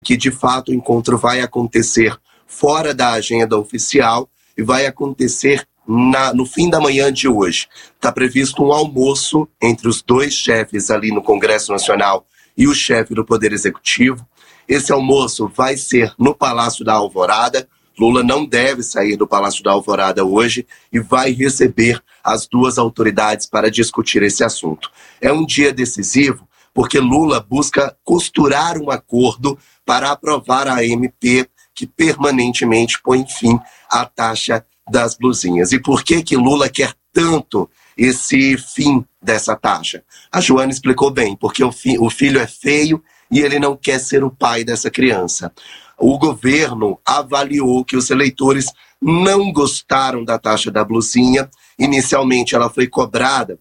que de fato o encontro vai acontecer fora da agenda oficial e vai acontecer no fim da manhã de hoje. Está previsto um almoço entre os dois chefes ali no Congresso Nacional e o chefe do Poder Executivo. Esse almoço vai ser no Palácio da Alvorada. Lula não deve sair do Palácio da Alvorada hoje e vai receber as duas autoridades para discutir esse assunto. É um dia decisivo porque Lula busca costurar um acordo para aprovar a MP que permanentemente põe fim à taxa das blusinhas. E por que Lula quer tanto esse fim dessa taxa? A Joana explicou bem, porque o filho é feio e ele não quer ser o pai dessa criança. O governo avaliou que os eleitores não gostaram da taxa da blusinha. Inicialmente ela foi cobrada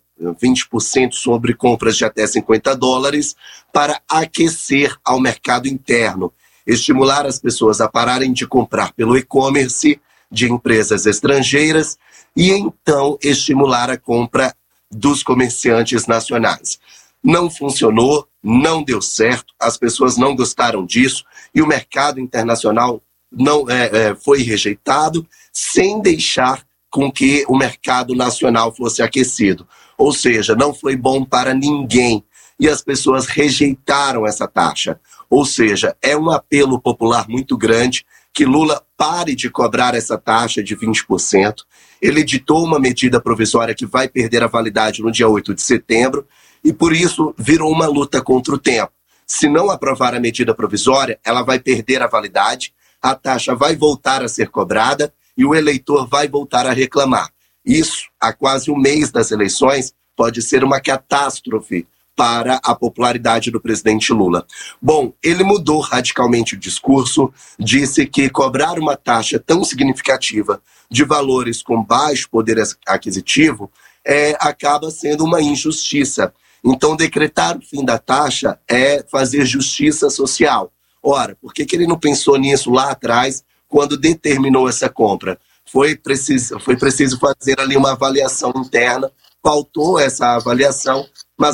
20% sobre compras de até $50 para aquecer ao mercado interno, estimular as pessoas a pararem de comprar pelo e-commerce de empresas estrangeiras e então estimular a compra dos comerciantes nacionais. Não funcionou, não deu certo, as pessoas não gostaram disso e o mercado internacional não foi rejeitado sem deixar com que o mercado nacional fosse aquecido. Ou seja, não foi bom para ninguém e as pessoas rejeitaram essa taxa. Ou seja, é um apelo popular muito grande que Lula pare de cobrar essa taxa de 20%. Ele editou uma medida provisória que vai perder a validade no dia 8 de setembro e por isso virou uma luta contra o tempo. Se não aprovar a medida provisória, ela vai perder a validade, a taxa vai voltar a ser cobrada e o eleitor vai voltar a reclamar. Isso, há quase um mês das eleições, pode ser uma catástrofe para a popularidade do presidente Lula. Bom, ele mudou radicalmente o discurso, disse que cobrar uma taxa tão significativa de valores com baixo poder aquisitivo acaba sendo uma injustiça. Então, decretar o fim da taxa é fazer justiça social. Ora, por que ele não pensou nisso lá atrás, quando determinou essa compra? Foi preciso fazer ali uma avaliação interna, faltou essa avaliação, mas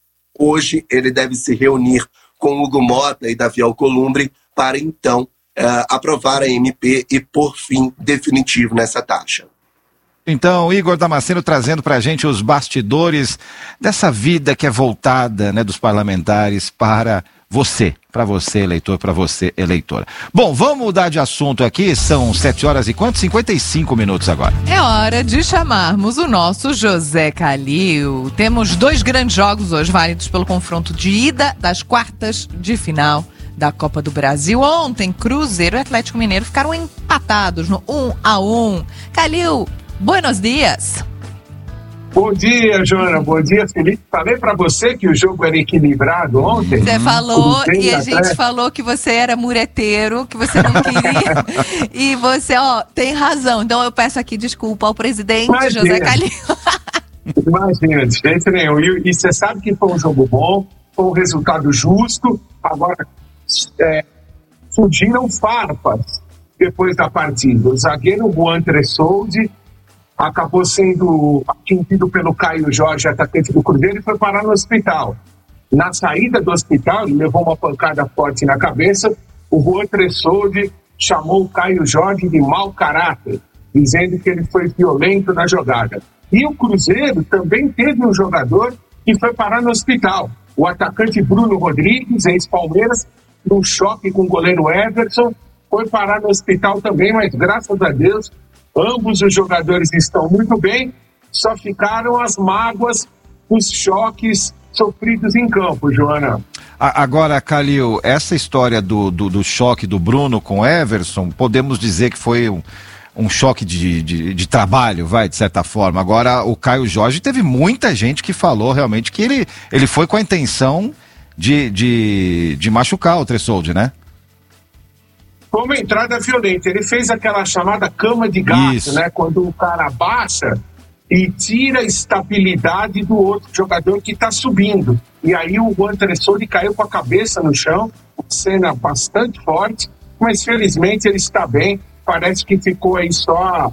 hoje ele deve se reunir com Hugo Mota e Davi Alcolumbre para então aprovar a MP e pôr fim definitivo nessa taxa. Então, Igor Damasceno trazendo para a gente os bastidores dessa vida que é voltada, né, dos parlamentares para você eleitor, para você eleitora. Bom, vamos mudar de assunto aqui, são 7 horas e quanto? 55 minutos agora. É hora de chamarmos o nosso José Calil. Temos 2 grandes jogos hoje, válidos pelo confronto de ida das quartas de final da Copa do Brasil. Ontem, Cruzeiro e Atlético Mineiro ficaram empatados no 1-1. Calil, buenos dias. Bom dia, Joana. Bom dia, Felipe. Falei pra você que o jogo era equilibrado ontem. Você falou e a gente falou que você era mureteiro, que você não queria. E você, tem razão. Então eu peço aqui desculpa ao presidente José Calil. Imagina, de jeito nenhum. E você sabe que foi um jogo bom, foi um resultado justo. Agora, surgiram farpas depois da partida. O zagueiro Juan Tressoldi acabou sendo atingido pelo Caio Jorge, atacante do Cruzeiro, e foi parar no hospital. Na saída do hospital, ele levou uma pancada forte na cabeça. O Juan Tressoldi chamou o Caio Jorge de mau caráter, dizendo que ele foi violento na jogada. E o Cruzeiro também teve um jogador que foi parar no hospital. O atacante Bruno Rodrigues, ex-Palmeiras, num choque com o goleiro Everson, foi parar no hospital também, mas graças a Deus ambos os jogadores estão muito bem, só ficaram as mágoas, os choques sofridos em campo, Joana. Agora, Calil, essa história do choque do Bruno com Everson, podemos dizer que foi um choque de trabalho, de certa forma. Agora, o Caio Jorge, teve muita gente que falou realmente que ele foi com a intenção de machucar o Tressoldi, né? Foi uma entrada violenta. Ele fez aquela chamada cama de gato, Isso. né? Quando o cara abaixa e tira a estabilidade do outro jogador que está subindo. E aí o Juan Tressoldi caiu com a cabeça no chão, uma cena bastante forte, mas felizmente ele está bem. Parece que ficou aí só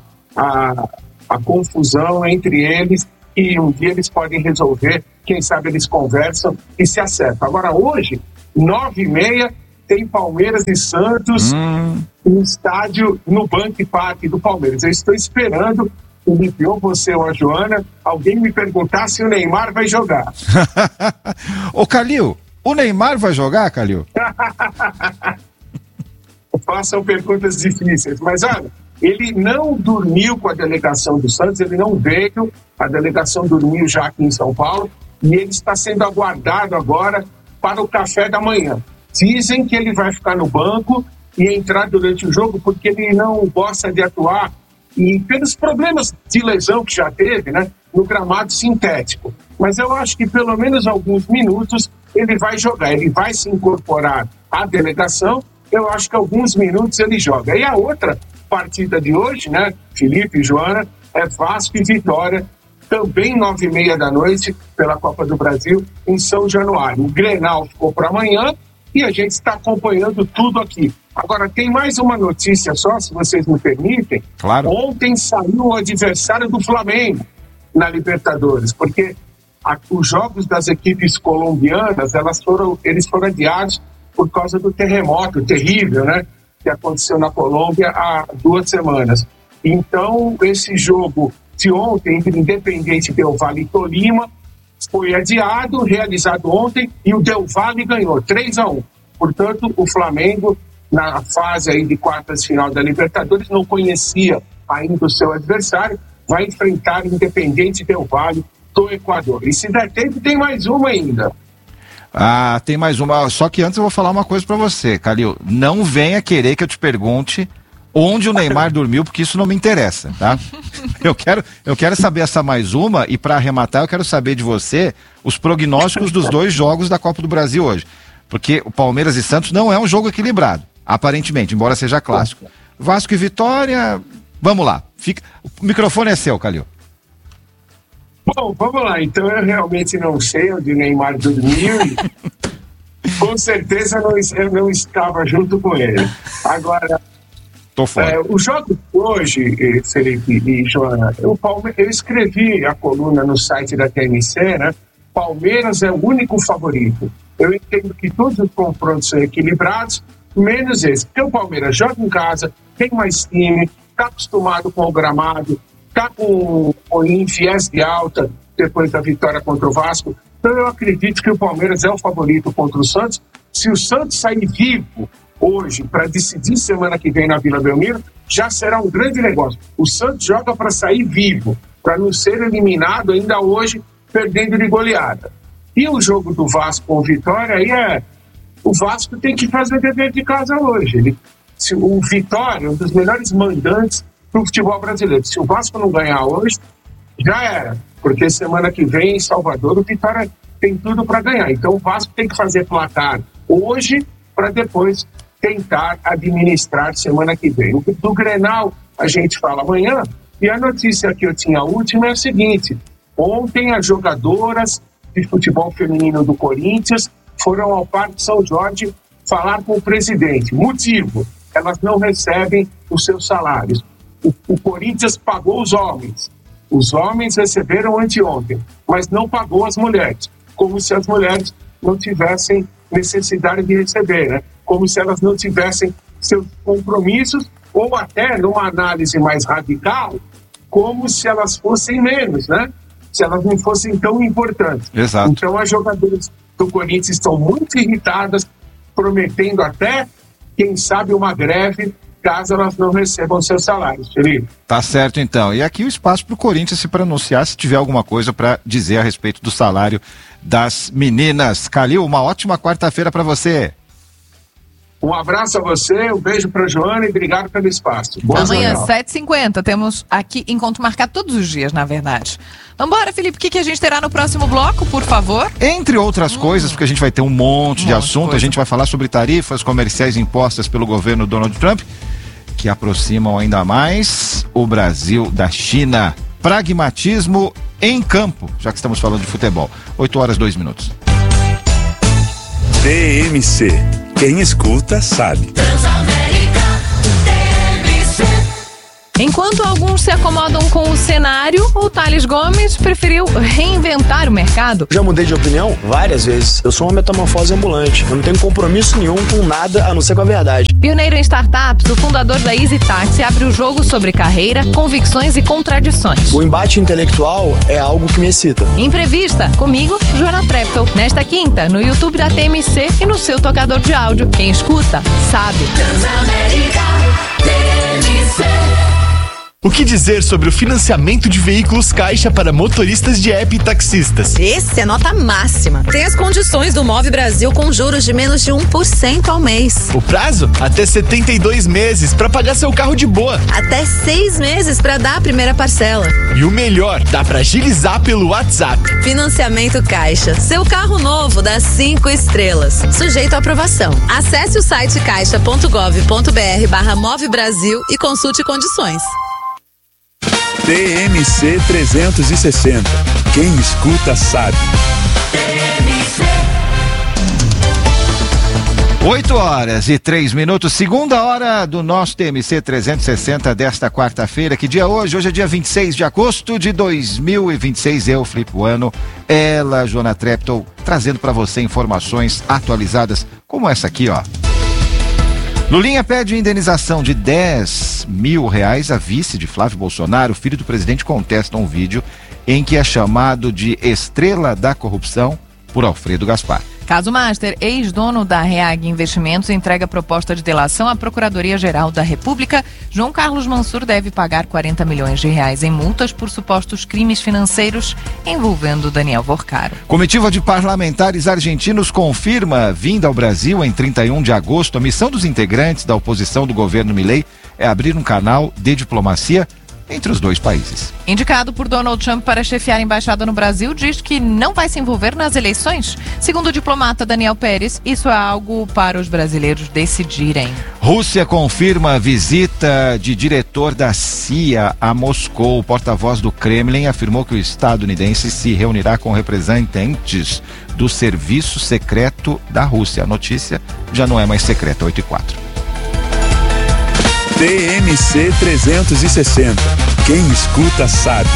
a confusão entre eles e um dia eles podem resolver. Quem sabe eles conversam e se acertam. Agora hoje, 9h30, tem Palmeiras e Santos no estádio, no Bank Park do Palmeiras. Eu estou esperando, Felipe, ou você ou a Joana, alguém me perguntar se o Neymar vai jogar. Ô Calil, o Neymar vai jogar, Calil? Façam perguntas difíceis, mas olha, ele não dormiu com a delegação do Santos, ele não veio, a delegação dormiu já aqui em São Paulo, e ele está sendo aguardado agora para o café da manhã. Dizem que ele vai ficar no banco e entrar durante o jogo porque ele não gosta de atuar e pelos problemas de lesão que já teve, né, no gramado sintético. Mas eu acho que pelo menos alguns minutos ele vai jogar, ele vai se incorporar à delegação, eu acho que alguns minutos ele joga. E a outra partida de hoje, né, Felipe e Joana, é Vasco e Vitória, também 9h30 da noite, pela Copa do Brasil, em São Januário. O Grenal ficou para amanhã e a gente está acompanhando tudo aqui. Agora, tem mais uma notícia só, se vocês me permitem. Claro. Ontem saiu o adversário do Flamengo na Libertadores, porque os jogos das equipes colombianas, eles foram adiados por causa do terremoto terrível, né, que aconteceu na Colômbia há 2 semanas. Então, esse jogo de ontem, entre Independiente Del Valle e Tolima, foi adiado, realizado ontem, e o Del Valle ganhou 3-1. Portanto, o Flamengo, na fase aí de quartas de final da Libertadores, não conhecia ainda o seu adversário, vai enfrentar o Independiente Del Valle do Equador. E se der tempo, tem mais uma ainda. Ah, tem mais uma. Só que antes eu vou falar uma coisa pra você, Calil. Não venha querer que eu te pergunte onde o Neymar dormiu, porque isso não me interessa, tá? Eu quero saber essa mais uma, e para arrematar eu quero saber de você os prognósticos dos 2 jogos da Copa do Brasil hoje. Porque o Palmeiras e Santos não é um jogo equilibrado, aparentemente, embora seja clássico. Vasco e Vitória, vamos lá. O microfone é seu, Calil. Bom, vamos lá. Então eu realmente não sei onde o Neymar dormiu e com certeza eu não estava junto com ele. Agora, o jogo de hoje, Felipe e Joana, eu escrevi a coluna no site da TMC, né? Palmeiras é o único favorito. Eu entendo que todos os confrontos são equilibrados, menos esse. Porque o Palmeiras joga em casa, tem mais time, está acostumado com o gramado, está com em viés de alta depois da vitória contra o Vasco. Então eu acredito que o Palmeiras é o favorito contra o Santos. Se o Santos sair vivo hoje para decidir semana que vem na Vila Belmiro, já será um grande negócio. O Santos joga para sair vivo, para não ser eliminado ainda hoje, perdendo de goleada. E o jogo do Vasco com Vitória, aí o Vasco tem que fazer dever de casa hoje. O Vitória, um dos melhores mandantes do futebol brasileiro. Se o Vasco não ganhar hoje, já era. Porque semana que vem em Salvador o Vitória tem tudo para ganhar. Então o Vasco tem que fazer placar hoje para depois tentar administrar semana que vem. Do Grenal a gente fala amanhã. E a notícia que eu tinha última é a seguinte: ontem as jogadoras de futebol feminino do Corinthians foram ao Parque São Jorge falar com o presidente. Motivo: elas não recebem os seus salários. O Corinthians pagou os homens. Os homens receberam anteontem, mas não pagou as mulheres. Como se as mulheres não tivessem necessidade de receber, né? Como se elas não tivessem seus compromissos, ou até, numa análise mais radical, como se elas fossem menos, né? Se elas não fossem tão importantes. Exato. Então as jogadoras do Corinthians estão muito irritadas, prometendo até, quem sabe, uma greve, caso elas não recebam seus salários, Felipe. Tá certo, então. E aqui o espaço para o Corinthians se pronunciar, se tiver alguma coisa para dizer a respeito do salário das meninas. Calil, uma ótima quarta-feira para você. Um abraço a você, um beijo para Joana e obrigado pelo espaço. Boa Amanhã, 7h50, temos aqui encontro marcado todos os dias, na verdade. Vambora, Felipe, o que a gente terá no próximo bloco, por favor? Entre outras coisas, porque a gente vai ter um monte de assunto, a gente vai falar sobre tarifas comerciais impostas pelo governo Donald Trump, que aproximam ainda mais o Brasil da China. Pragmatismo em campo, já que estamos falando de futebol. 8h02. TMC. Quem escuta sabe. Enquanto alguns se acomodam com o cenário, o Thales Gomes preferiu reinventar o mercado. Já mudei de opinião várias vezes. Eu sou uma metamorfose ambulante. Eu não tenho compromisso nenhum com nada a não ser com a verdade. Pioneiro em startups, o fundador da Easy Taxi abre o jogo sobre carreira, convicções e contradições. O embate intelectual é algo que me excita. Entrevista comigo, Joana Treptow. Nesta quinta, no YouTube da TMC e no seu tocador de áudio. Quem escuta, sabe. O que dizer sobre o financiamento de veículos Caixa para motoristas de app e taxistas? Esse é nota máxima. Tem as condições do Move Brasil com juros de menos de 1% ao mês. O prazo? Até 72 meses para pagar seu carro de boa. Até 6 meses para dar a primeira parcela. E o melhor, dá para agilizar pelo WhatsApp. Financiamento Caixa. Seu carro novo dá 5 estrelas. Sujeito à aprovação. Acesse o site caixa.gov.br/Move Brasil e consulte condições. TMC 360. Quem escuta sabe. 8h03, segunda hora do nosso TMC 360 desta quarta-feira. Que dia é hoje? Hoje é dia 26 de agosto de 2026. Eu, Felipe Bueno, ela, Joana Treptow, trazendo para você informações atualizadas como essa aqui, ó. Lulinha pede indenização de R$10 mil a vice de Flávio Bolsonaro. O filho do presidente contesta um vídeo em que é chamado de estrela da corrupção por Alfredo Gaspar. Caso Master, ex-dono da Reag Investimentos, entrega proposta de delação à Procuradoria-Geral da República. João Carlos Mansur deve pagar R$40 milhões em multas por supostos crimes financeiros envolvendo Daniel Vorcaro. Comitiva de parlamentares argentinos confirma vinda ao Brasil em 31 de agosto. A missão dos integrantes da oposição do governo Milei é abrir um canal de diplomacia entre os dois países. Indicado por Donald Trump para chefiar a embaixada no Brasil, diz que não vai se envolver nas eleições. Segundo o diplomata Daniel Pérez, isso é algo para os brasileiros decidirem. Rússia confirma a visita de diretor da CIA a Moscou. O porta-voz do Kremlin afirmou que o estadunidense se reunirá com representantes do serviço secreto da Rússia. A notícia já não é mais secreta, 8h04. TMC 360. Quem escuta sabe.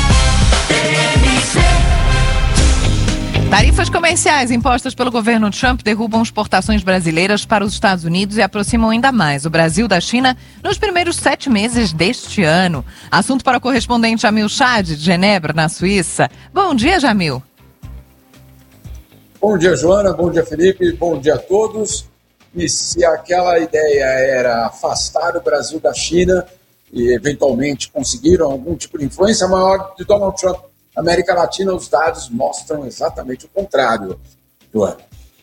Tarifas comerciais impostas pelo governo Trump derrubam exportações brasileiras para os Estados Unidos e aproximam ainda mais o Brasil da China nos primeiros 7 meses deste ano. Assunto para o correspondente Jamil Chad, de Genebra, na Suíça. Bom dia, Jamil. Bom dia, Joana. Bom dia, Felipe. Bom dia a todos. E se aquela ideia era afastar o Brasil da China e eventualmente conseguiram algum tipo de influência maior de Donald Trump na América Latina, os dados mostram exatamente o contrário, Joana.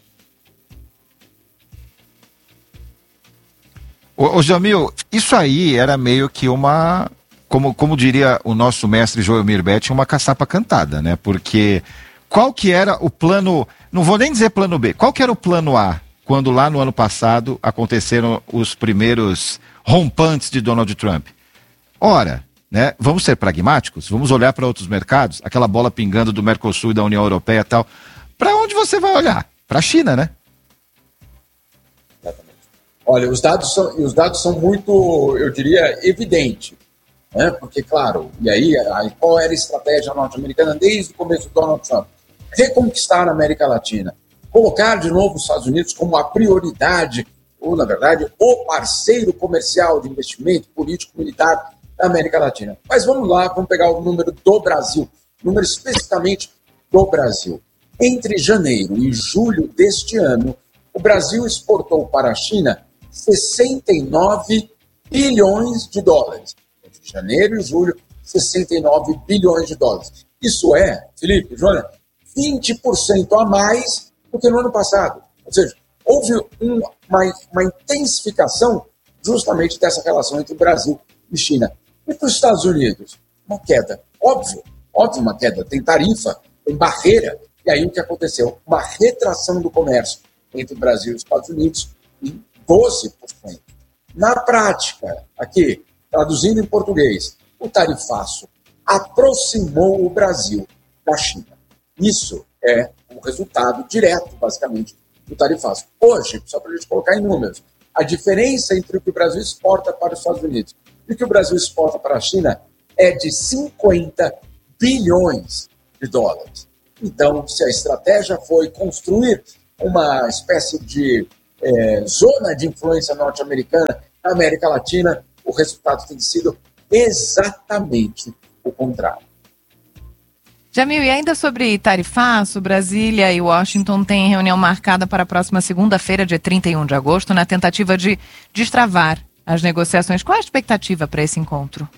Ô Jamil, isso aí era meio que uma, como diria o nosso mestre Joelmir Betti, uma caçapa cantada, né? Porque qual que era o plano, não vou nem dizer plano B, qual que era o plano A? Quando lá no ano passado aconteceram os primeiros rompantes de Donald Trump. Ora, né, vamos ser pragmáticos, vamos olhar para outros mercados, aquela bola pingando do Mercosul e da União Europeia e tal. Para onde você vai olhar? Para a China, né? Exatamente. Olha, os dados são muito, eu diria, evidentes. Né? Porque, claro, e aí qual era a estratégia norte-americana desde o começo do Donald Trump? Reconquistar a América Latina. Colocar de novo os Estados Unidos como a prioridade, ou, na verdade, o parceiro comercial de investimento político-militar da América Latina. Mas vamos lá, vamos pegar o número do Brasil, número especificamente do Brasil. Entre janeiro e julho deste ano, o Brasil exportou para a China 69 bilhões de dólares. Entre janeiro e julho, 69 bilhões de dólares. Isso é, Felipe, Joana, 20% a mais do que no ano passado. Ou seja, houve uma intensificação justamente dessa relação entre o Brasil e China. E para os Estados Unidos? Uma queda. Óbvio, uma queda. Tem tarifa, tem barreira. E aí o que aconteceu? Uma retração do comércio entre o Brasil e os Estados Unidos em 12%. Na prática, aqui, traduzindo em português, o tarifaço aproximou o Brasil da China. Isso é um resultado direto, basicamente, do tarifaço. Hoje, só para a gente colocar em números, a diferença entre o que o Brasil exporta para os Estados Unidos E o que o Brasil exporta para a China é de 50 bilhões de dólares. Então, se a estratégia foi construir uma espécie de zona de influência norte-americana na América Latina, o resultado tem sido exatamente o contrário. Jamil, e ainda sobre tarifaço, Brasília e Washington têm reunião marcada para a próxima segunda-feira, dia 31 de agosto, na tentativa de destravar as negociações. Qual a expectativa para esse encontro?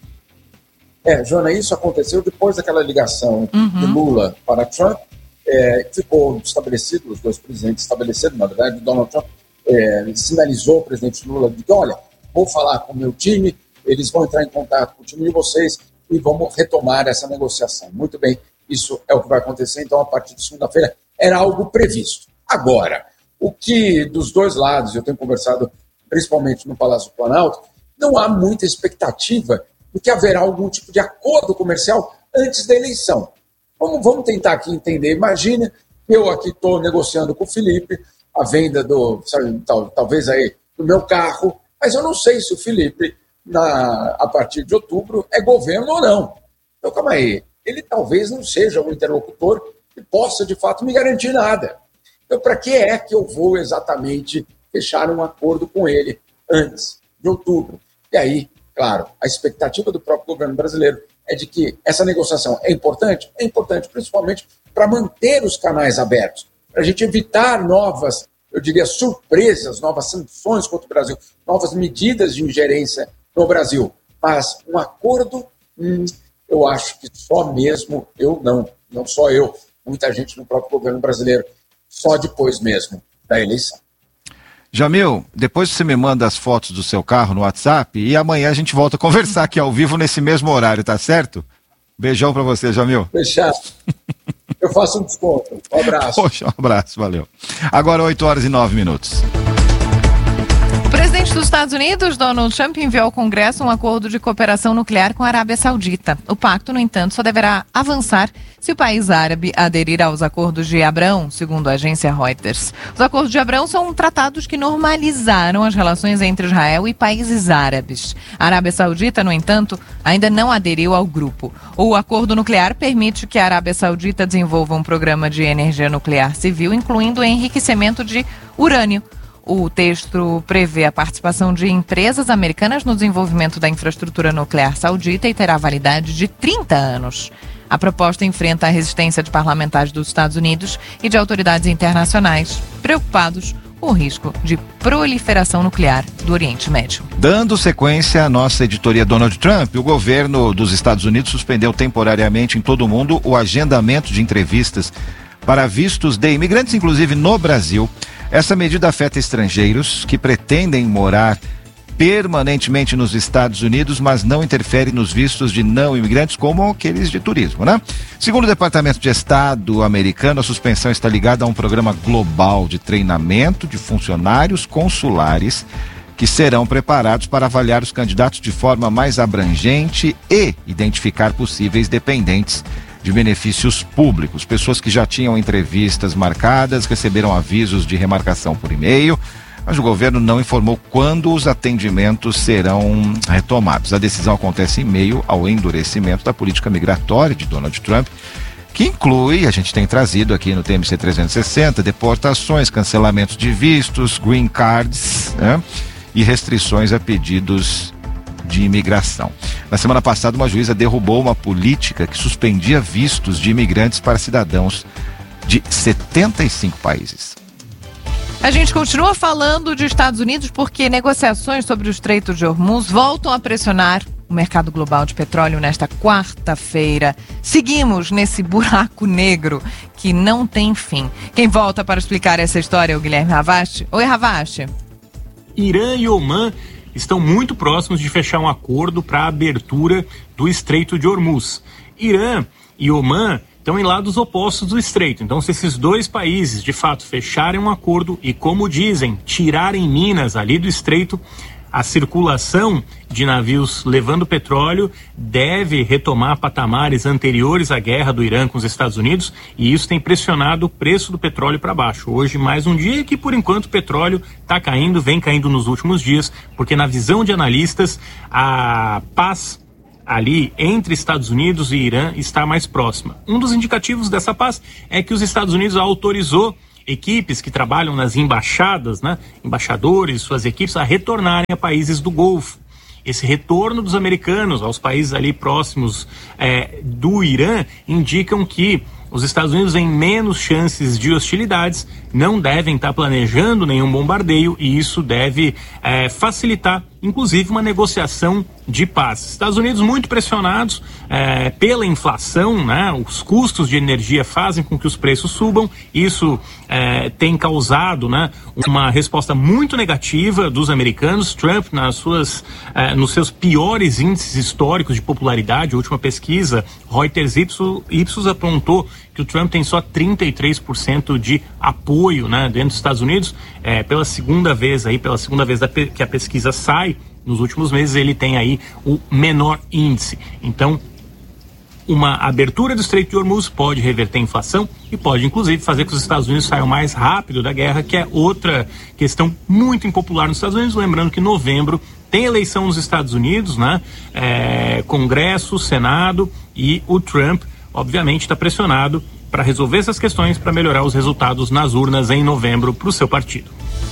Joana, isso aconteceu depois daquela ligação de Lula para Trump. Ficou estabelecido, os dois presidentes estabeleceram, na verdade, o Donald Trump sinalizou ao presidente Lula de que, olha, vou falar com o meu time, eles vão entrar em contato com o time de vocês e vamos retomar essa negociação. Muito bem, isso é o que vai acontecer, então, a partir de segunda-feira, era algo previsto. Agora, o que dos dois lados, eu tenho conversado principalmente no Palácio do Planalto, não há muita expectativa de que haverá algum tipo de acordo comercial antes da eleição. Vamos tentar aqui entender. Imagine, eu aqui estou negociando com o Felipe a venda talvez aí do meu carro, mas eu não sei se o Felipe, a partir de outubro, é governo ou não. Então, calma aí. Ele talvez não seja um interlocutor que possa, de fato, me garantir nada. Então, para que é que eu vou exatamente fechar um acordo com ele antes de outubro? E aí, claro, a expectativa do próprio governo brasileiro é de que essa negociação é importante principalmente para manter os canais abertos, para a gente evitar novas, eu diria, surpresas, novas sanções contra o Brasil, novas medidas de ingerência no Brasil. Mas um acordo, eu acho que só mesmo eu não só eu, muita gente no próprio governo brasileiro, só depois mesmo da eleição. Jamil, depois você me manda as fotos do seu carro no WhatsApp e amanhã a gente volta a conversar aqui ao vivo nesse mesmo horário, tá certo? Beijão pra você, Jamil. Fechado. Eu faço um desconto. Um abraço. Poxa, um abraço, valeu. Agora 8h09. O presidente dos Estados Unidos, Donald Trump, enviou ao Congresso um acordo de cooperação nuclear com a Arábia Saudita. O pacto, no entanto, só deverá avançar se o país árabe aderir aos acordos de Abrão, segundo a agência Reuters. Os acordos de Abrão são tratados que normalizaram as relações entre Israel e países árabes. A Arábia Saudita, no entanto, ainda não aderiu ao grupo. O acordo nuclear permite que a Arábia Saudita desenvolva um programa de energia nuclear civil, incluindo o enriquecimento de urânio. O texto prevê a participação de empresas americanas no desenvolvimento da infraestrutura nuclear saudita e terá validade de 30 anos. A proposta enfrenta a resistência de parlamentares dos Estados Unidos e de autoridades internacionais, preocupados com o risco de proliferação nuclear do Oriente Médio. Dando sequência à nossa editoria Donald Trump, o governo dos Estados Unidos suspendeu temporariamente em todo o mundo o agendamento de entrevistas para vistos de imigrantes, inclusive no Brasil. Essa medida afeta estrangeiros que pretendem morar permanentemente nos Estados Unidos, mas não interfere nos vistos de não imigrantes, como aqueles de turismo, né? Segundo o Departamento de Estado americano, a suspensão está ligada a um programa global de treinamento de funcionários consulares que serão preparados para avaliar os candidatos de forma mais abrangente e identificar possíveis dependentes de benefícios públicos. Pessoas que já tinham entrevistas marcadas receberam avisos de remarcação por e-mail, mas o governo não informou quando os atendimentos serão retomados. A decisão acontece em meio ao endurecimento da política migratória de Donald Trump, que inclui, a gente tem trazido aqui no TMC 360, deportações, cancelamentos de vistos, green cards, né, e restrições a pedidos de imigração. Na semana passada, uma juíza derrubou uma política que suspendia vistos de imigrantes para cidadãos de 75 países. A gente continua falando de Estados Unidos porque negociações sobre o Estreito de Hormuz voltam a pressionar o mercado global de petróleo nesta quarta-feira. Seguimos nesse buraco negro que não tem fim. Quem volta para explicar essa história é o Guilherme Ravache. Oi, Ravache. Irã e Omã estão muito próximos de fechar um acordo para a abertura do Estreito de Hormuz. Irã e Omã estão em lados opostos do Estreito. Então, se esses dois países, de fato, fecharem um acordo e, como dizem, tirarem minas ali do Estreito, a circulação de navios levando petróleo deve retomar patamares anteriores à guerra do Irã com os Estados Unidos, e isso tem pressionado o preço do petróleo para baixo. Hoje, mais um dia que, por enquanto, o petróleo está caindo, vem caindo nos últimos dias, porque na visão de analistas, a paz ali entre Estados Unidos e Irã está mais próxima. Um dos indicativos dessa paz é que os Estados Unidos autorizou equipes que trabalham nas embaixadas, né, embaixadores, suas equipes, a retornarem a países do Golfo. Esse retorno dos americanos aos países ali próximos do Irã indicam que os Estados Unidos têm menos chances de hostilidades, não devem estar planejando nenhum bombardeio, e isso deve facilitar, inclusive, uma negociação de paz. Estados Unidos muito pressionados pela inflação, né? Os custos de energia fazem com que os preços subam. Isso tem causado, né, uma resposta muito negativa dos americanos. Trump, nos seus piores índices históricos de popularidade, a última pesquisa, Reuters Ipsos apontou que o Trump tem só 33% de apoio, né, dentro dos Estados Unidos. Pela segunda vez que a pesquisa sai, nos últimos meses ele tem aí o menor índice. Então, uma abertura do Estreito de Hormuz pode reverter a inflação e pode, inclusive, fazer com que os Estados Unidos saiam mais rápido da guerra, que é outra questão muito impopular nos Estados Unidos. Lembrando que em novembro tem eleição nos Estados Unidos, né? Congresso, Senado, e o Trump, obviamente, está pressionado para resolver essas questões, para melhorar os resultados nas urnas em novembro para o seu partido.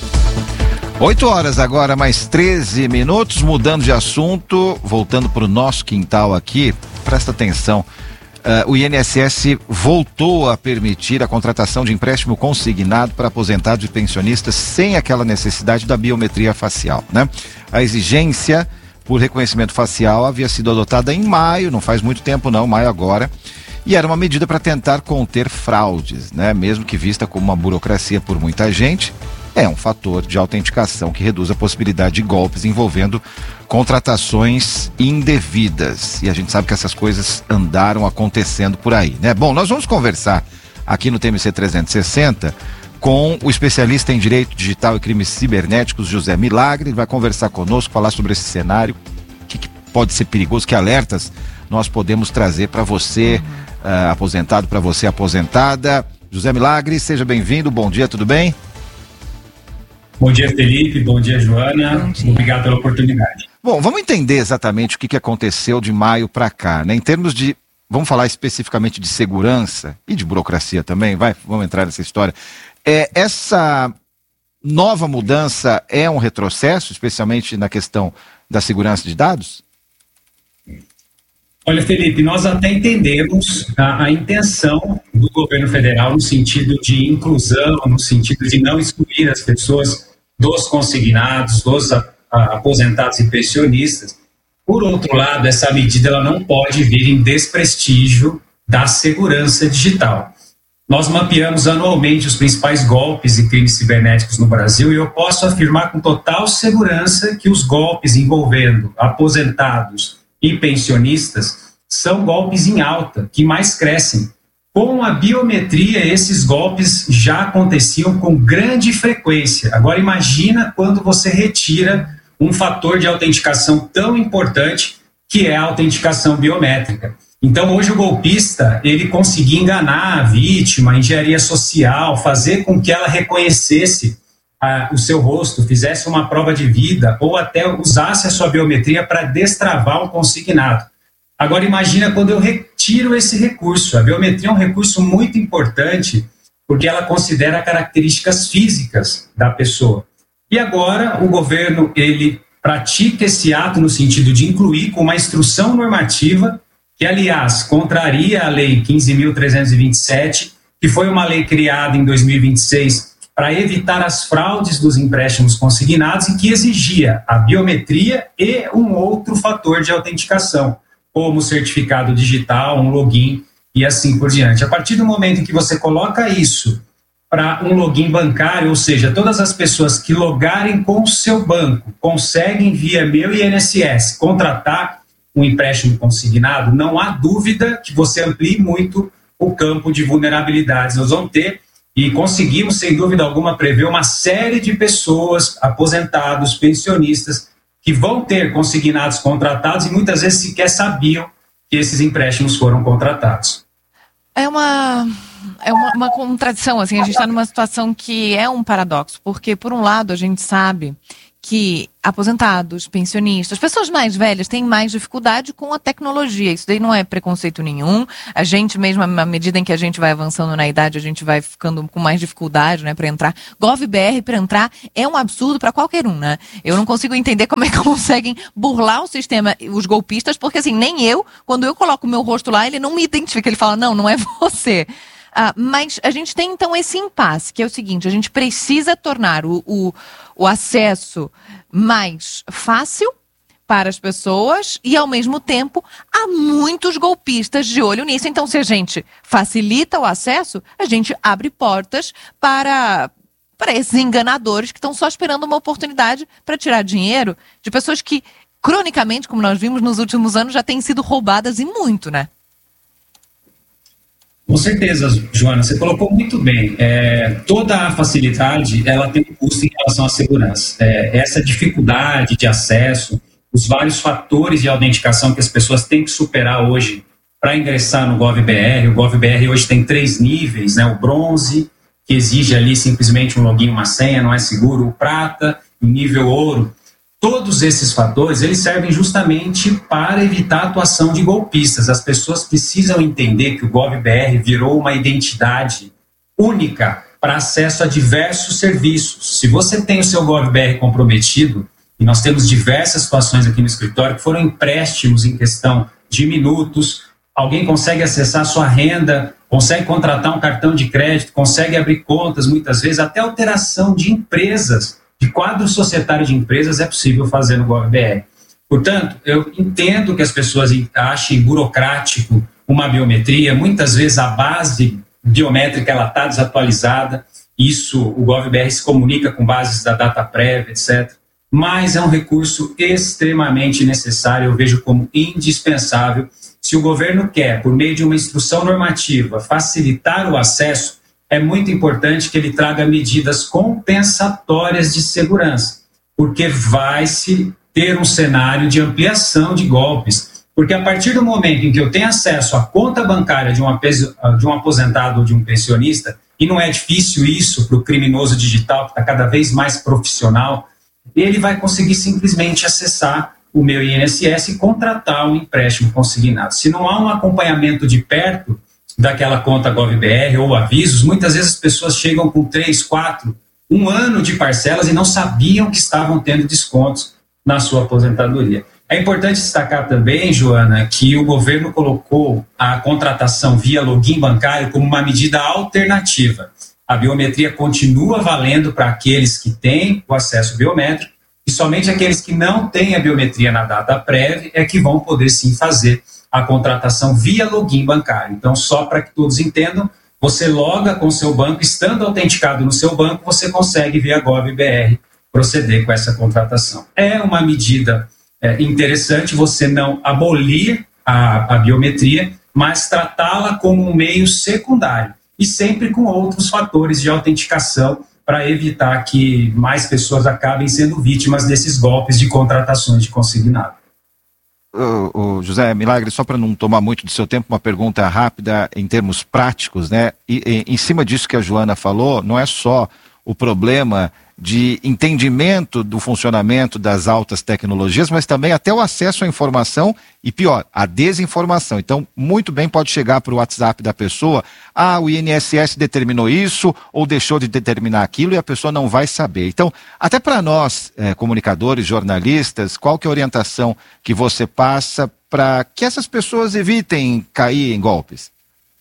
8 horas agora, mais 13 minutos, mudando de assunto, voltando para o nosso quintal aqui, presta atenção. O INSS voltou a permitir a contratação de empréstimo consignado para aposentados e pensionistas sem aquela necessidade da biometria facial, né? A exigência por reconhecimento facial havia sido adotada em maio, não faz muito tempo não, maio agora, e era uma medida para tentar conter fraudes, né? Mesmo que vista como uma burocracia por muita gente, é um fator de autenticação que reduz a possibilidade de golpes envolvendo contratações indevidas. E a gente sabe que essas coisas andaram acontecendo por aí, né? Bom, nós vamos conversar aqui no TMC 360 com o especialista em Direito Digital e Crimes Cibernéticos, José Milagre. Ele vai conversar conosco, falar sobre esse cenário, o que pode ser perigoso, que alertas nós podemos trazer para você, aposentado, para você aposentada. José Milagre, seja bem-vindo, bom dia, tudo bem? Bom dia, Felipe. Bom dia, Joana. Bom dia. Obrigado pela oportunidade. Bom, vamos entender exatamente o que aconteceu de maio para cá, né? Em termos de, vamos falar especificamente de segurança e de burocracia também, vamos entrar nessa história. Essa nova mudança é um retrocesso, especialmente na questão da segurança de dados? Olha, Felipe, nós até entendemos a intenção do governo federal no sentido de inclusão, no sentido de não excluir as pessoas dos consignados, dos aposentados e pensionistas. Por outro lado, essa medida ela não pode vir em desprestígio da segurança digital. Nós mapeamos anualmente os principais golpes e crimes cibernéticos no Brasil e eu posso afirmar com total segurança que os golpes envolvendo aposentados e pensionistas são golpes em alta, que mais crescem. Com a biometria, esses golpes já aconteciam com grande frequência. Agora imagina quando você retira um fator de autenticação tão importante que é a autenticação biométrica. Então hoje o golpista, ele conseguia enganar a vítima, engenharia social, fazer com que ela reconhecesse o seu rosto, fizesse uma prova de vida ou até usasse a sua biometria para destravar um consignado. Agora imagina quando eu retiro esse recurso. A biometria é um recurso muito importante porque ela considera características físicas da pessoa. E agora o governo ele pratica esse ato no sentido de incluir com uma instrução normativa que, aliás, contraria a Lei 15.327, que foi uma lei criada em 2026 para evitar as fraudes dos empréstimos consignados e que exigia a biometria e um outro fator de autenticação, como certificado digital, um login e assim por diante. A partir do momento em que você coloca isso para um login bancário, ou seja, todas as pessoas que logarem com o seu banco conseguem, via meu INSS, contratar um empréstimo consignado, não há dúvida que você amplie muito o campo de vulnerabilidades. Nós vamos ter e conseguimos, sem dúvida alguma, prever uma série de pessoas, aposentados, pensionistas, que vão ter consignados contratados e muitas vezes sequer sabiam que esses empréstimos foram contratados. É uma contradição, assim, a gente está numa situação que é um paradoxo, porque por um lado a gente sabe que aposentados, pensionistas, pessoas mais velhas têm mais dificuldade com a tecnologia. Isso daí não é preconceito nenhum. A gente mesmo, à medida em que a gente vai avançando na idade, a gente vai ficando com mais dificuldade, né, para entrar. GovBR para entrar é um absurdo para qualquer um, né? Eu não consigo entender como é que conseguem burlar o sistema, os golpistas, porque assim, nem eu, quando eu coloco o meu rosto lá, ele não me identifica, ele fala, não é você. Mas a gente tem, então, esse impasse, que é o seguinte, a gente precisa tornar o acesso mais fácil para as pessoas e, ao mesmo tempo, há muitos golpistas de olho nisso. Então, se a gente facilita o acesso, a gente abre portas para esses enganadores que estão só esperando uma oportunidade para tirar dinheiro de pessoas que, cronicamente, como nós vimos nos últimos anos, já têm sido roubadas e muito, né? Com certeza, Joana, você colocou muito bem. Toda a facilidade, ela tem um custo em relação à segurança. Essa dificuldade de acesso, os vários fatores de autenticação que as pessoas têm que superar hoje para ingressar no GovBR. O GovBR hoje tem 3 níveis, né? O bronze, que exige ali simplesmente um login, uma senha, não é seguro. O prata, o nível ouro. Todos esses fatores, eles servem justamente para evitar a atuação de golpistas. As pessoas precisam entender que o GovBR virou uma identidade única para acesso a diversos serviços. Se você tem o seu GovBR comprometido, e nós temos diversas situações aqui no escritório que foram empréstimos em questão de minutos, alguém consegue acessar a sua renda, consegue contratar um cartão de crédito, consegue abrir contas, muitas vezes, até alteração de empresas, de quadro societário de empresas é possível fazer no GovBR. Portanto, eu entendo que as pessoas achem burocrático uma biometria, muitas vezes a base biométrica ela está desatualizada, isso o GovBR se comunica com bases da DataPrev, etc., mas é um recurso extremamente necessário, eu vejo como indispensável. Se o governo quer, por meio de uma instrução normativa, facilitar o acesso, é muito importante que ele traga medidas compensatórias de segurança, porque vai-se ter um cenário de ampliação de golpes. Porque a partir do momento em que eu tenho acesso à conta bancária de um aposentado ou de um pensionista, e não é difícil isso para o criminoso digital, que está cada vez mais profissional, ele vai conseguir simplesmente acessar o meu INSS e contratar um empréstimo consignado. Se não há um acompanhamento de perto daquela conta GovBR ou avisos, muitas vezes as pessoas chegam com 3, 4, 1 ano de parcelas e não sabiam que estavam tendo descontos na sua aposentadoria. É importante destacar também, Joana, que o governo colocou a contratação via login bancário como uma medida alternativa. A biometria continua valendo para aqueles que têm o acesso biométrico e somente aqueles que não têm a biometria na DataPrev é que vão poder sim fazer a contratação via login bancário. Então, só para que todos entendam, você loga com o seu banco, estando autenticado no seu banco, você consegue, via GovBR, proceder com essa contratação. É uma medida interessante você não abolir a biometria, mas tratá-la como um meio secundário e sempre com outros fatores de autenticação para evitar que mais pessoas acabem sendo vítimas desses golpes de contratações de consignado. O José Milagre, só para não tomar muito do seu tempo, uma pergunta rápida em termos práticos, né? E em cima disso que a Joana falou, não é só o problema de entendimento do funcionamento das altas tecnologias, mas também até o acesso à informação e, pior, a desinformação. Então, muito bem pode chegar para o WhatsApp da pessoa, o INSS determinou isso ou deixou de determinar aquilo e a pessoa não vai saber. Então, até para nós, comunicadores, jornalistas, qual que é a orientação que você passa para que essas pessoas evitem cair em golpes?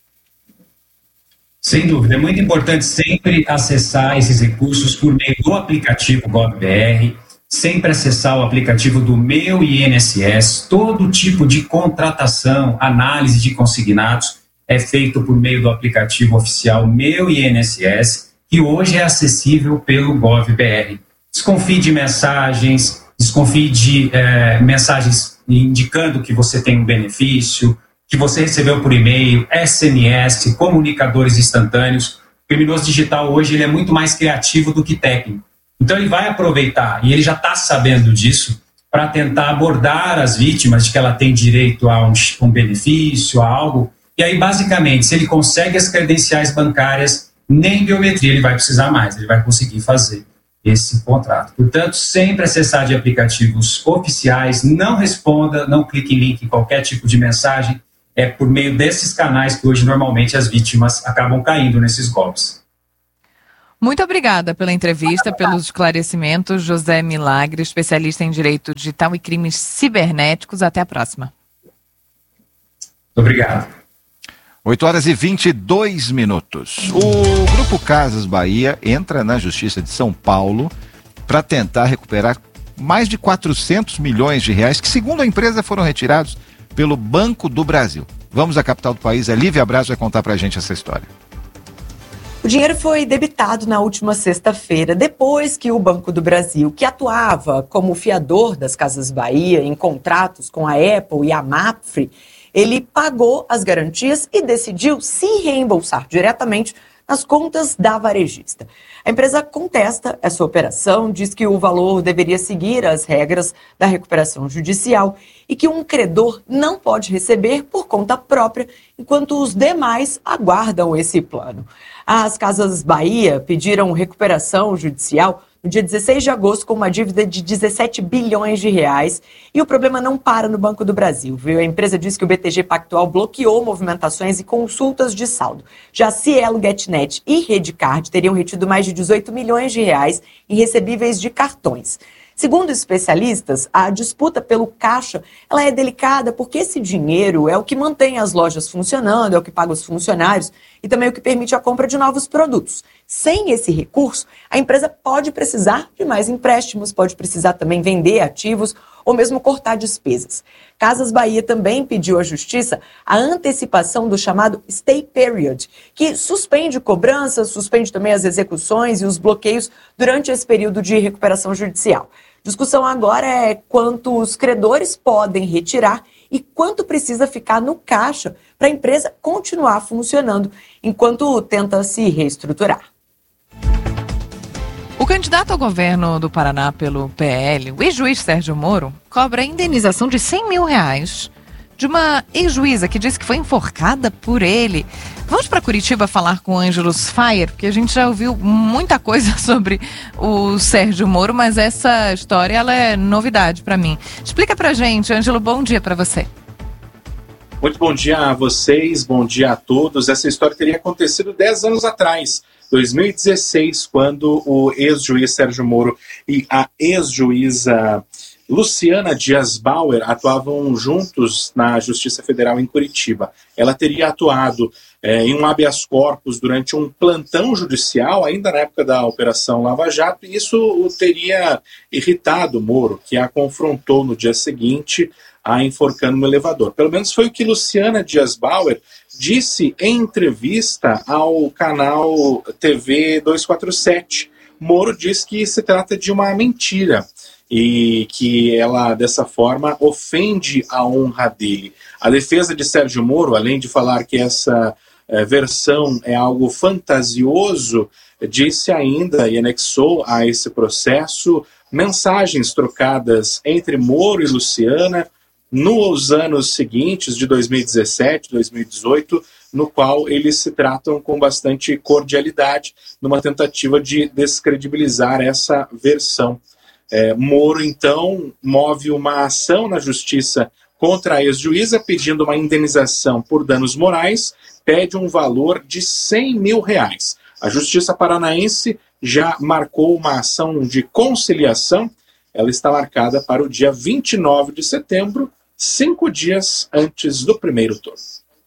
Sem dúvida, é muito importante sempre acessar esses recursos por meio do aplicativo GovBR, sempre acessar o aplicativo do Meu INSS. Todo tipo de contratação, análise de consignados é feito por meio do aplicativo oficial Meu INSS, que hoje é acessível pelo GovBR. Desconfie de mensagens, desconfie de mensagens indicando que você tem um benefício, que você recebeu por e-mail, SMS, comunicadores instantâneos. O criminoso digital hoje ele é muito mais criativo do que técnico. Então ele vai aproveitar, e ele já está sabendo disso, para tentar abordar as vítimas de que ela tem direito a um benefício, a algo. E aí, basicamente, se ele consegue as credenciais bancárias, nem biometria ele vai precisar mais, ele vai conseguir fazer esse contrato. Portanto, sempre acessar de aplicativos oficiais, não responda, não clique em link em qualquer tipo de mensagem. É por meio desses canais que hoje normalmente as vítimas acabam caindo nesses golpes. Muito obrigada pela entrevista, pelos esclarecimentos, José Milagre, especialista em direito digital e crimes cibernéticos. Até a próxima. Obrigado. 8h22. O Grupo Casas Bahia entra na Justiça de São Paulo para tentar recuperar mais de 400 milhões de reais que, segundo a empresa, foram retirados pelo Banco do Brasil. Vamos à capital do país. A Lívia Braz vai contar para a gente essa história. O dinheiro foi debitado na última sexta-feira, depois que o Banco do Brasil, que atuava como fiador das Casas Bahia em contratos com a Apple e a Mapfre, ele pagou as garantias e decidiu se reembolsar diretamente nas contas da varejista. A empresa contesta essa operação, diz que o valor deveria seguir as regras da recuperação judicial e que um credor não pode receber por conta própria, enquanto os demais aguardam esse plano. As Casas Bahia pediram recuperação judicial no dia 16 de agosto com uma dívida de 17 bilhões de reais e o problema não para no Banco do Brasil, viu? A empresa diz que o BTG Pactual bloqueou movimentações e consultas de saldo. Já Cielo, GetNet e Redcard teriam retido mais de 18 milhões de reais em recebíveis de cartões. Segundo especialistas, a disputa pelo caixa ela é delicada porque esse dinheiro é o que mantém as lojas funcionando, é o que paga os funcionários e também é o que permite a compra de novos produtos. Sem esse recurso, a empresa pode precisar de mais empréstimos, pode precisar também vender ativos ou mesmo cortar despesas. Casas Bahia também pediu à Justiça a antecipação do chamado Stay Period, que suspende cobranças, suspende também as execuções e os bloqueios durante esse período de recuperação judicial. Discussão agora é quanto os credores podem retirar e quanto precisa ficar no caixa para a empresa continuar funcionando enquanto tenta se reestruturar. O candidato ao governo do Paraná pelo PL, o ex-juiz Sérgio Moro, cobra a indenização de R$100 mil de uma ex-juíza que disse que foi enforcada por ele. Vamos para Curitiba falar com o Ângelo Sfayer, porque a gente já ouviu muita coisa sobre o Sérgio Moro, mas essa história ela é novidade para mim. Explica pra gente, Ângelo, bom dia para você. Muito bom dia a vocês, bom dia a todos. Essa história teria acontecido 10 anos atrás, 2016, quando o ex-juiz Sérgio Moro e a ex-juíza Luciana Dias Bauer atuavam juntos na Justiça Federal em Curitiba. Ela teria atuado em um habeas corpus durante um plantão judicial, ainda na época da Operação Lava Jato, e isso o teria irritado Moro, que a confrontou no dia seguinte, a enforcando no elevador. Pelo menos foi o que Luciana Dias Bauer disse em entrevista ao canal TV 247. Moro diz que se trata de uma mentira e que ela, dessa forma, ofende a honra dele. A defesa de Sérgio Moro, além de falar que essa versão é algo fantasioso, disse ainda e anexou a esse processo mensagens trocadas entre Moro e Luciana nos anos seguintes, de 2017, 2018, no qual eles se tratam com bastante cordialidade, numa tentativa de descredibilizar essa versão. Moro, então, move uma ação na justiça contra a ex-juíza, pedindo uma indenização por danos morais, pede um valor de R$100 mil. A Justiça Paranaense já marcou uma ação de conciliação. Ela está marcada para o dia 29 de setembro, 5 dias antes do primeiro turno.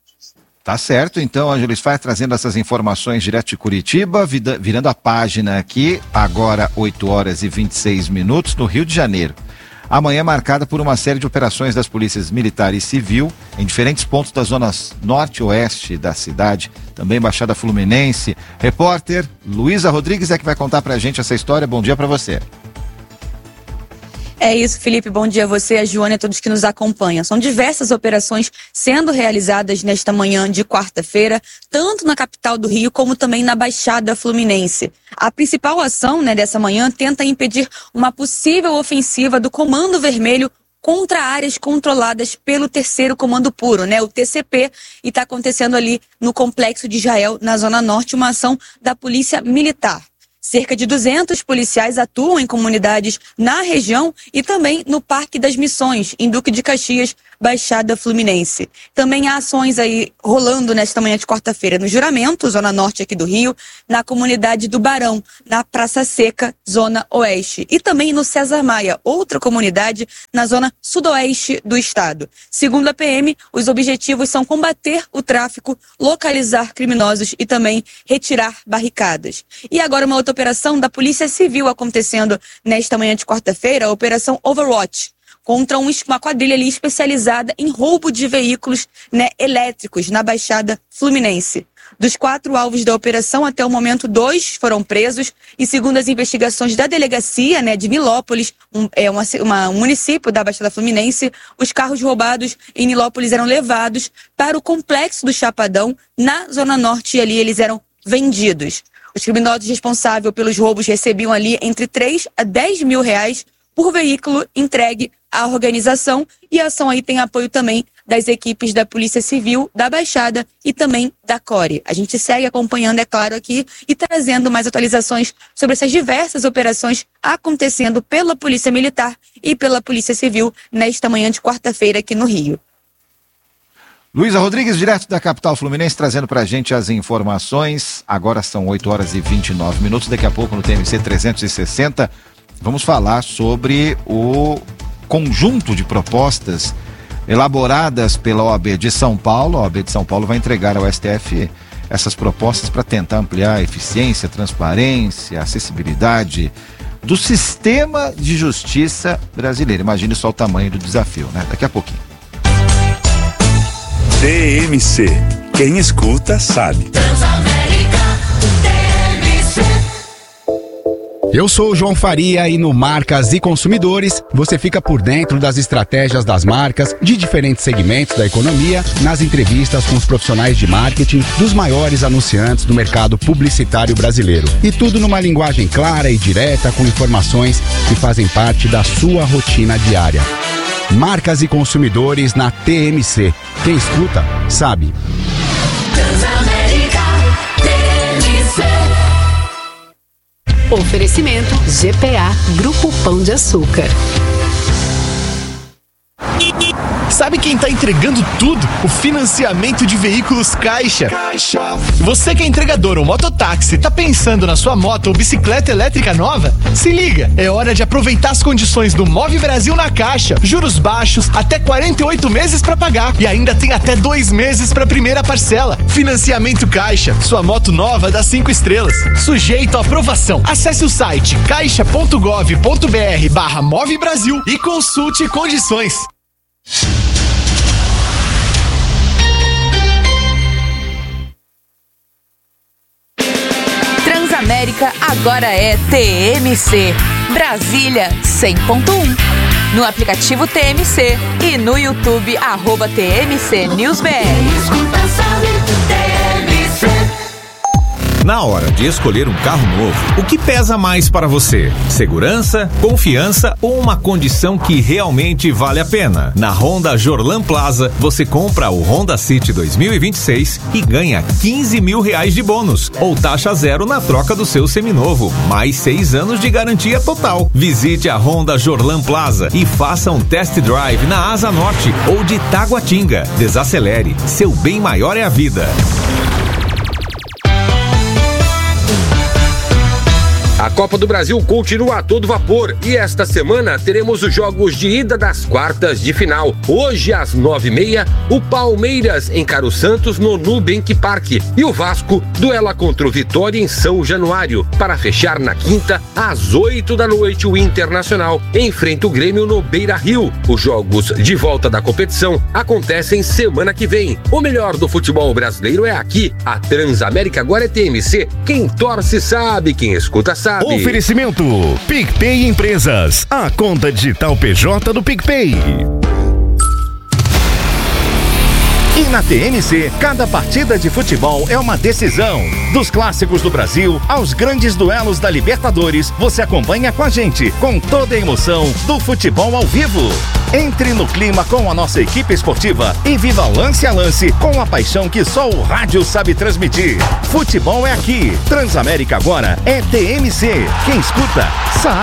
Tá certo, então, Ângelo Sfayer trazendo essas informações direto de Curitiba, virando a página aqui, agora 8h26 no Rio de Janeiro. Amanhã marcada por uma série de operações das polícias militar e civil em diferentes pontos das zonas norte e oeste da cidade, também Baixada Fluminense. Repórter Luísa Rodrigues é que vai contar pra gente essa história. Bom dia pra você. É isso, Felipe. Bom dia a você, a Joana e a todos que nos acompanham. São diversas operações sendo realizadas nesta manhã de quarta-feira, tanto na capital do Rio como também na Baixada Fluminense. A principal ação, dessa manhã tenta impedir uma possível ofensiva do Comando Vermelho contra áreas controladas pelo Terceiro Comando Puro, o TCP, e está acontecendo ali no Complexo de Israel, na Zona Norte, uma ação da Polícia Militar. Cerca de 200 policiais atuam em comunidades na região e também no Parque das Missões, em Duque de Caxias, Baixada Fluminense. Também há ações aí rolando nesta manhã de quarta-feira no Juramento, Zona Norte aqui do Rio, na comunidade do Barão, na Praça Seca, Zona Oeste. E também no César Maia, outra comunidade na Zona Sudoeste do estado. Segundo a PM, os objetivos são combater o tráfico, localizar criminosos e também retirar barricadas. E agora uma outra operação da Polícia Civil acontecendo nesta manhã de quarta-feira, a Operação Overwatch, contra uma quadrilha ali especializada em roubo de veículos elétricos na Baixada Fluminense. Dos 4 alvos da operação, até o momento 2 foram presos e, segundo as investigações da delegacia de Nilópolis, um município da Baixada Fluminense, os carros roubados em Nilópolis eram levados para o Complexo do Chapadão, na Zona Norte, e ali eles eram vendidos. Os criminosos responsáveis pelos roubos recebiam ali entre 3 a 10 mil reais por veículo entregue à organização, e a ação aí tem apoio também das equipes da Polícia Civil, da Baixada e também da CORE. A gente segue acompanhando, é claro, aqui e trazendo mais atualizações sobre essas diversas operações acontecendo pela Polícia Militar e pela Polícia Civil nesta manhã de quarta-feira aqui no Rio. Luísa Rodrigues, direto da capital fluminense, trazendo pra gente as informações. Agora são 8 horas e 29 minutos. Daqui a pouco no TMC 360 vamos falar sobre o conjunto de propostas elaboradas pela OAB de São Paulo. A OAB de São Paulo vai entregar ao STF essas propostas para tentar ampliar a eficiência, transparência, acessibilidade do sistema de justiça brasileiro. Imagine só o tamanho do desafio, Daqui a pouquinho. TMC. Quem escuta sabe. Eu sou o João Faria e no Marcas e Consumidores você fica por dentro das estratégias das marcas de diferentes segmentos da economia, nas entrevistas com os profissionais de marketing dos maiores anunciantes do mercado publicitário brasileiro. E tudo numa linguagem clara e direta, com informações que fazem parte da sua rotina diária. Marcas e Consumidores na TMC. Quem escuta, sabe. Oferecimento GPA, Grupo Pão de Açúcar. Sabe quem tá entregando tudo? O financiamento de veículos Caixa. Você que é entregador ou mototáxi, tá pensando na sua moto ou bicicleta elétrica nova? Se liga, é hora de aproveitar as condições do Move Brasil na Caixa. Juros baixos, até 48 meses para pagar e ainda tem até 2 meses para primeira parcela. Financiamento Caixa, sua moto nova dá 5 estrelas. Sujeito à aprovação. Acesse o site caixa.gov.br/Move Brasil e consulte condições. Transamérica agora é TMC. Brasília 100.1. No aplicativo TMC e no YouTube @TMC News BR. Na hora de escolher um carro novo, o que pesa mais para você? Segurança, confiança ou uma condição que realmente vale a pena? Na Honda Jorlan Plaza, você compra o Honda City 2026 e ganha R$15 mil de bônus, ou taxa zero na troca do seu seminovo, mais 6 anos de garantia total. Visite a Honda Jorlan Plaza e faça um test drive na Asa Norte ou de Taguatinga. Desacelere, seu bem maior é a vida. A Copa do Brasil continua a todo vapor e esta semana teremos os jogos de ida das quartas de final. Hoje, às 9h30, o Palmeiras encara o Santos no Nubank Park e o Vasco duela contra o Vitória em São Januário. Para fechar na quinta, às 8 da noite, o Internacional enfrenta o Grêmio no Beira-Rio. Os jogos de volta da competição acontecem semana que vem. O melhor do futebol brasileiro é aqui. A Transamérica agora é TMC. Quem torce sabe, quem escuta sabe. sabe. Oferecimento PicPay Empresas, a conta digital PJ do PicPay. E na TNC, cada partida de futebol é uma decisão. Dos clássicos do Brasil aos grandes duelos da Libertadores, você acompanha com a gente, com toda a emoção do futebol ao vivo. Entre no clima com a nossa equipe esportiva e viva lance a lance com a paixão que só o rádio sabe transmitir. Futebol é aqui. Transamérica agora é TNC. Quem escuta, sabe.